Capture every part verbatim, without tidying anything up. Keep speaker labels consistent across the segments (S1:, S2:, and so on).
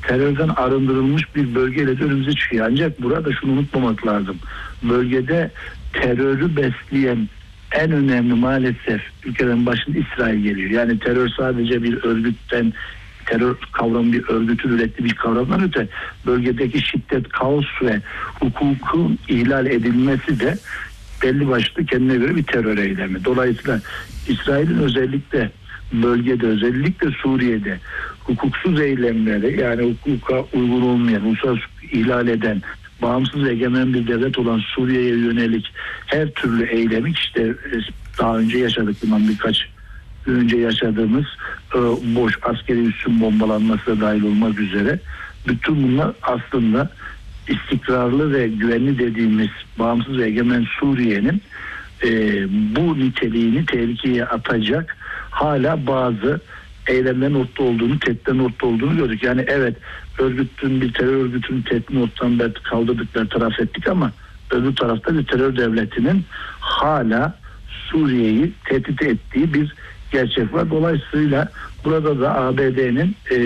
S1: terörden arındırılmış bir bölgeyle de önümüze çıkıyor. Ancak burada şunu unutmamak lazım. Bölgede terörü besleyen en önemli maalesef ülkelerin başında İsrail geliyor. Yani terör sadece bir örgütten, terör kavramı bir örgütün ürettiği bir kavramdan öte bölgedeki şiddet, kaos ve hukukun ihlal edilmesi de belli başlı kendine göre bir terör eylemi. Dolayısıyla İsrail'in özellikle bölgede, özellikle Suriye'de hukuksuz eylemleri, yani hukuka uygun olmayan, uluslararası ihlal eden, bağımsız ve egemen bir devlet olan Suriye'ye yönelik her türlü eylemi, işte daha önce yaşadık bundan birkaç gün önce yaşadığımız boş askeri üssün bombalanması da dahil olmak üzere bütün bunlar aslında istikrarlı ve güvenli dediğimiz bağımsız ve egemen Suriye'nin e, bu niteliğini tehlikeye atacak hala bazı eylemlerin ortada olduğunu, tehditlerin ortada olduğunu gördük. Yani evet, örgütün bir terör örgütünün tehditini ortadan kaldırdıkları taraf ettik ama öbür tarafta bir terör devletinin hala Suriye'yi tehdit ettiği bir gerçek var. Dolayısıyla burada da A B D'nin e,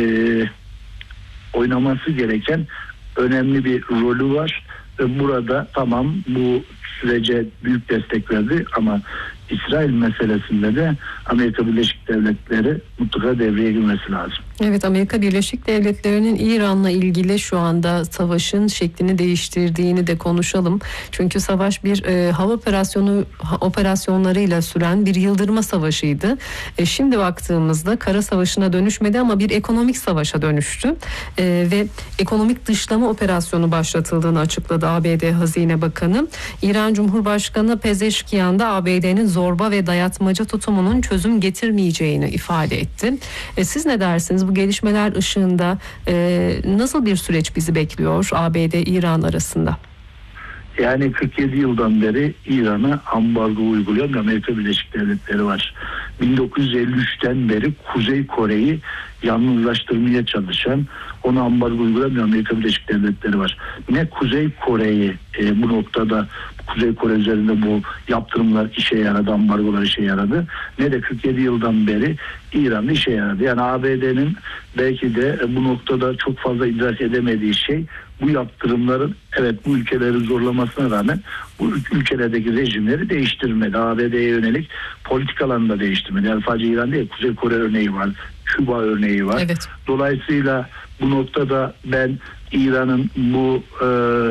S1: oynaması gereken önemli bir rolü var. Ve burada tamam bu sürece büyük destek verdi ama İsrail meselesinde de Amerika Birleşik Devletleri mutlaka devreye girmesi lazım.
S2: Evet, Amerika Birleşik Devletleri'nin İran'la ilgili şu anda savaşın şeklini değiştirdiğini de konuşalım. Çünkü savaş bir e, hava operasyonu operasyonlarıyla süren bir yıldırma savaşıydı. E, şimdi baktığımızda kara savaşına dönüşmedi ama bir ekonomik savaşa dönüştü. E, ve ekonomik dışlama operasyonu başlatıldığını açıkladı A B D Hazine Bakanı. İran Cumhurbaşkanı Pezeşkiyan da A B D'nin zorba ve dayatmacı tutumunun çözüm getirmeyeceğini ifade etti. E, siz ne dersiniz? Bu gelişmeler ışığında e, nasıl bir süreç bizi bekliyor A B D-İran arasında?
S1: Yani kırk yedi yıldan beri İran'a ambargo uygulayan Amerika Birleşik Devletleri var. bin dokuz yüz elli üçten beri Kuzey Kore'yi yalnızlaştırmaya çalışan, ona ambargo uygulayan Amerika Birleşik Devletleri var. Ne Kuzey Kore'yi e, bu noktada Kuzey Kore üzerinde bu yaptırımlar işe yaradı, ambargolar işe yaradı. Ne de kırk yedi yıldan beri İran'da işe yaradı. Yani A B D'nin belki de bu noktada çok fazla idrak edemediği şey, bu yaptırımların evet bu ülkeleri zorlamasına rağmen bu ülkelerdeki rejimleri değiştirmedi. A B D'ye yönelik politikalarını da değiştirmedi. Yani sadece İran değil, Kuzey Kore örneği var, Küba örneği var.
S2: Evet.
S1: Dolayısıyla bu noktada ben İran'ın bu e,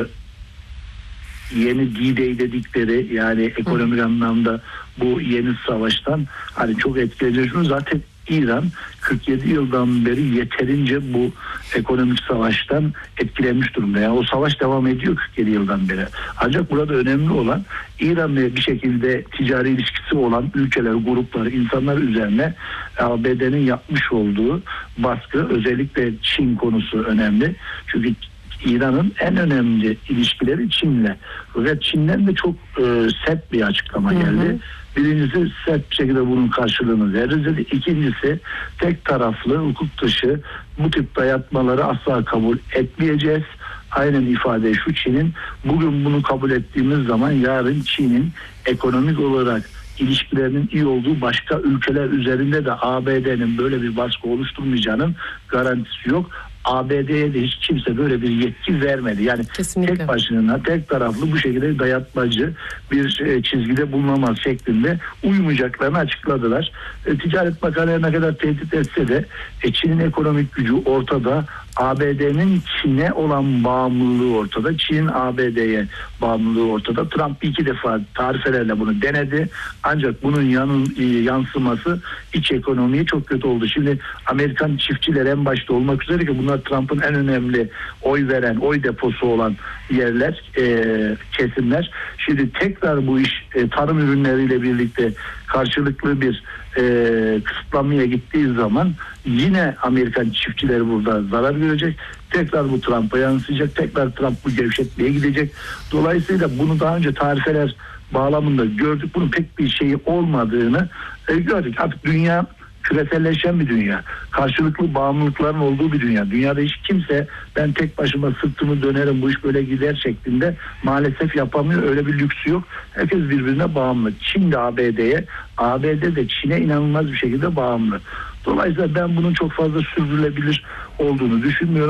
S1: yeni D-Day dedikleri, yani ekonomik Hı. anlamda bu yeni savaştan hani çok etkileyeceğini, zaten İran kırk yedi yıldan beri yeterince bu ekonomik savaştan etkilenmiş durumda. Yani o savaş devam ediyor kırk yedi yıldan beri. Ancak burada önemli olan İran'la bir şekilde ticari ilişkisi olan ülkeler, gruplar, insanlar üzerine A B D'nin yapmış olduğu baskı, özellikle Çin konusu önemli. Çünkü İran'ın en önemli ilişkileri Çin'le. Ve Çin'den de çok e, sert bir açıklama geldi. Hı hı. Birincisi, sert bir şekilde bunun karşılığını veririz dedi. İkincisi, tek taraflı, hukuk dışı bu tip dayatmaları asla kabul etmeyeceğiz. Aynen ifade şu: Çin'in bugün bunu kabul ettiğimiz zaman yarın Çin'in ekonomik olarak ilişkilerinin iyi olduğu başka ülkeler üzerinde de A B D'nin böyle bir baskı oluşturmayacağının garantisi yok. A B D'ye de hiç kimse böyle bir yetki vermedi. Yani Kesinlikle. tek başına, tek taraflı bu şekilde dayatmacı bir çizgide bulunamaz şeklinde uymayacaklarını açıkladılar. E, Ticaret Bakanı ne kadar tehdit etse de e, Çin'in ekonomik gücü ortada. A B D'nin Çin'e olan bağımlılığı ortada. Çin'in A B D'ye bağımlılığı ortada. Trump iki defa tarifelerle bunu denedi. Ancak bunun yanın, yansıması iç ekonomiye çok kötü oldu. Şimdi Amerikan çiftçiler en başta olmak üzere, ki bunlar Trump'ın en önemli oy veren, oy deposu olan yerler, e, kesimler. Şimdi tekrar bu iş e, tarım ürünleriyle birlikte karşılıklı bir e, kısıtlamaya gittiği zaman yine Amerikan çiftçileri burada zarar görecek. Tekrar bu Trump'a yansıyacak. Tekrar Trump bu gevşetmeye gidecek. Dolayısıyla bunu daha önce tarifeler bağlamında gördük. Bunun pek bir şeyi olmadığını e, gördük. Artık dünya küreselleşen bir dünya. Karşılıklı bağımlılıkların olduğu bir dünya. Dünyada hiç kimse ben tek başıma sırtımı dönerim, bu iş böyle gider şeklinde maalesef yapamıyor. Öyle bir lüksü yok. Herkes birbirine bağımlı. Çin de A B D'ye, A B D de Çin'e inanılmaz bir şekilde bağımlı. Dolayısıyla ben bunun çok fazla sürdürülebilir olduğunu düşünmüyorum.